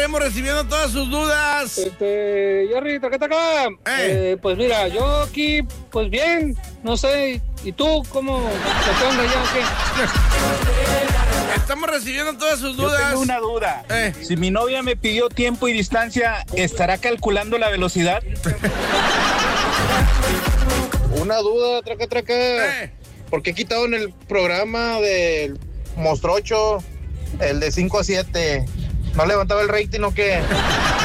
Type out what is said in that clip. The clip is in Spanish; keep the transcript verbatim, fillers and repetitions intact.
estaremos recibiendo todas sus dudas. Este, Jerry, taca, taca. Eh. Eh, pues mira, yo aquí, pues bien, no sé. ¿Y tú cómo? ¿Qué onda ya o qué? Estamos recibiendo todas sus Yo dudas. tengo una duda. Eh. Si mi novia me pidió tiempo y distancia, ¿estará calculando la velocidad? Una duda, traca, traca. Eh. ¿Por qué quitaron el programa del Mostrocho, el de cinco a siete? ¿No levantaba el rating o qué?